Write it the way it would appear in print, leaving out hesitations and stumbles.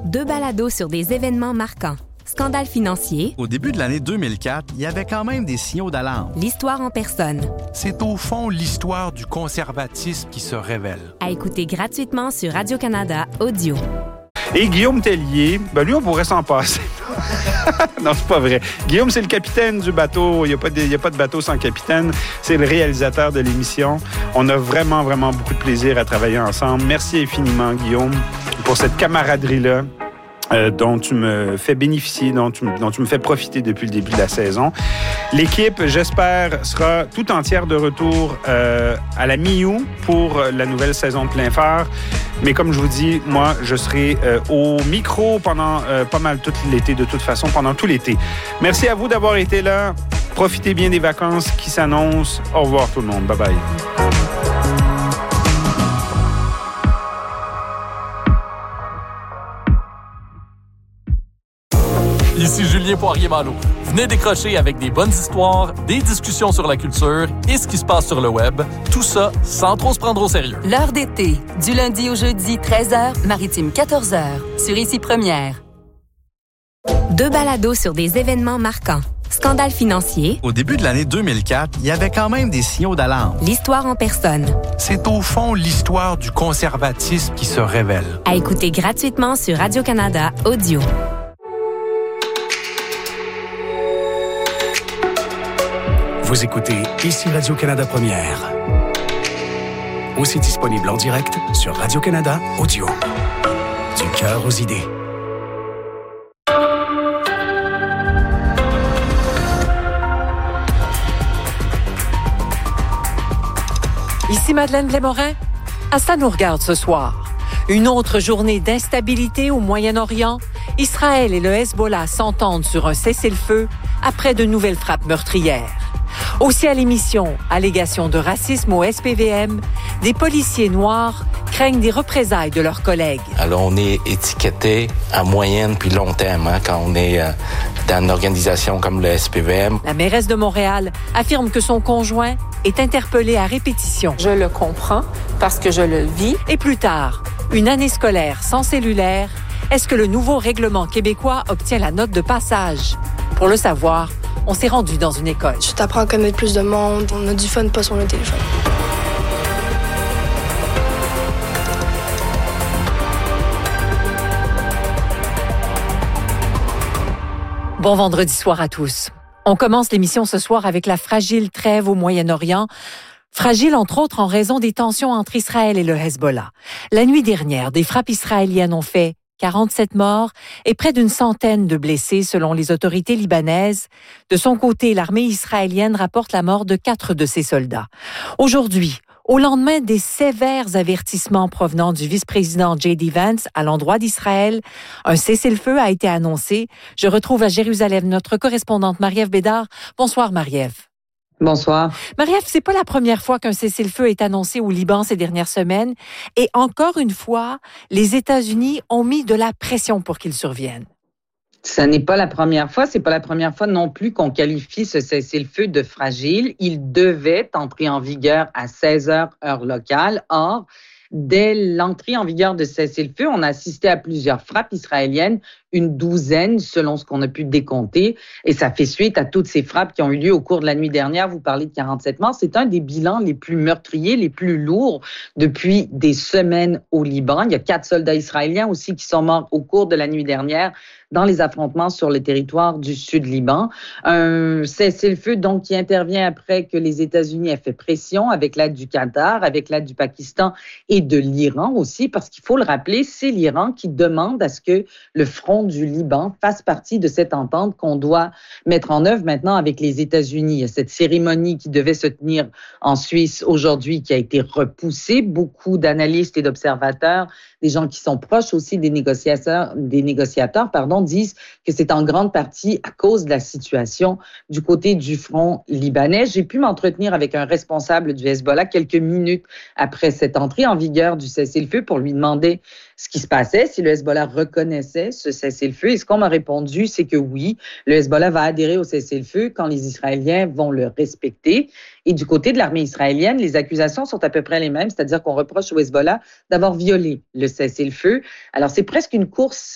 Deux balados sur des événements marquants. Scandale financier. Au début de l'année 2004, il y avait quand même des signaux d'alarme. L'histoire en personne. C'est au fond l'histoire du conservatisme qui se révèle. À écouter gratuitement sur Radio-Canada Audio. Et Guillaume Tellier, lui, on pourrait s'en passer. Non, c'est pas vrai. Guillaume, c'est le capitaine du bateau. Il n'y a pas de bateau sans capitaine. C'est le réalisateur de l'émission. On a vraiment, vraiment beaucoup de plaisir à travailler ensemble. Merci infiniment, Guillaume, pour cette camaraderie-là. Dont tu me fais bénéficier, dont tu me fais profiter depuis le début de la saison. L'équipe, j'espère, sera tout entière de retour à la mi-août pour la nouvelle saison de Plein Phare. Mais comme je vous dis, moi, je serai au micro pendant pas mal tout l'été, de toute façon, pendant tout l'été. Merci à vous d'avoir été là. Profitez bien des vacances qui s'annoncent. Au revoir tout le monde. Bye-bye. Ici Julien Poirier-Malo. Venez décrocher avec des bonnes histoires, des discussions sur la culture et ce qui se passe sur le web. Tout ça sans trop se prendre au sérieux. L'heure d'été, du lundi au jeudi, 13h, maritime 14h, sur Ici Première. Deux balados sur des événements marquants. Scandale financier. Au début de l'année 2004, il y avait quand même des signaux d'alarme. L'histoire en personne. C'est au fond l'histoire du conservatisme qui se révèle. À écouter gratuitement sur Radio-Canada Audio. Vous écoutez Ici Radio-Canada Première. Aussi disponible en direct sur Radio-Canada Audio. Du cœur aux idées. Ici Madeleine Blais-Morin. Ça nous regarde ce soir. Une autre journée d'instabilité au Moyen-Orient. Israël et le Hezbollah s'entendent sur un cessez-le-feu après de nouvelles frappes meurtrières. Aussi à l'émission, allégations de racisme au SPVM, des policiers noirs craignent des représailles de leurs collègues. Alors, on est étiqueté à moyenne puis long terme quand on est dans une organisation comme le SPVM. La mairesse de Montréal affirme que son conjoint est interpellé à répétition. Je le comprends parce que je le vis. Et plus tard, une année scolaire sans cellulaire. Est-ce que le nouveau règlement québécois obtient la note de passage? Pour le savoir, on s'est rendu dans une école. Tu t'apprends à connaître plus de monde. On a du fun, pas sur le téléphone. Bon vendredi soir à tous. On commence l'émission ce soir avec la fragile trêve au Moyen-Orient. Fragile, entre autres, en raison des tensions entre Israël et le Hezbollah. La nuit dernière, des frappes israéliennes ont fait 47 morts et près d'une centaine de blessés selon les autorités libanaises. De son côté, l'armée israélienne rapporte la mort de 4 de ses soldats. Aujourd'hui, au lendemain des sévères avertissements provenant du vice-président J.D. Vance à l'endroit d'Israël, un cessez-le-feu a été annoncé. Je retrouve à Jérusalem notre correspondante Marie-Ève Bédard. Bonsoir Marie-Ève. Bonsoir. Marie-Ève, c'est pas la première fois qu'un cessez-le-feu est annoncé au Liban ces dernières semaines. Et encore une fois, les États-Unis ont mis de la pression pour qu'il survienne. Ça n'est pas la première fois. C'est pas la première fois non plus qu'on qualifie ce cessez-le-feu de fragile. Il devait entrer en vigueur à 16h heure locale. Or, dès l'entrée en vigueur de cessez-le-feu, on a assisté à plusieurs frappes israéliennes, une douzaine selon ce qu'on a pu décompter, et ça fait suite à toutes ces frappes qui ont eu lieu au cours de la nuit dernière. Vous parlez de 47 morts. C'est un des bilans les plus meurtriers, les plus lourds depuis des semaines au Liban. Il y a 4 soldats israéliens aussi qui sont morts au cours de la nuit dernière dans les affrontements sur le territoire du Sud-Liban. Un cessez-le-feu donc qui intervient après que les États-Unis aient fait pression avec l'aide du Qatar, avec l'aide du Pakistan et de l'Iran aussi, parce qu'il faut le rappeler, c'est l'Iran qui demande à ce que le front du Liban fasse partie de cette entente qu'on doit mettre en œuvre maintenant avec les États-Unis. Il y a cette cérémonie qui devait se tenir en Suisse aujourd'hui qui a été repoussée. Beaucoup d'analystes et d'observateurs, des gens qui sont proches aussi des négociateurs, disent que c'est en grande partie à cause de la situation du côté du front libanais. J'ai pu m'entretenir avec un responsable du Hezbollah quelques minutes après cette entrée en vigueur du cessez-le-feu pour lui demander ce qui se passait, si le Hezbollah reconnaissait ce cessez-le-feu. Et ce qu'on m'a répondu, c'est que oui, le Hezbollah va adhérer au cessez-le-feu quand les Israéliens vont le respecter. Et du côté de l'armée israélienne, les accusations sont à peu près les mêmes, c'est-à-dire qu'on reproche au Hezbollah d'avoir violé le cessez-le-feu. Alors, c'est presque une course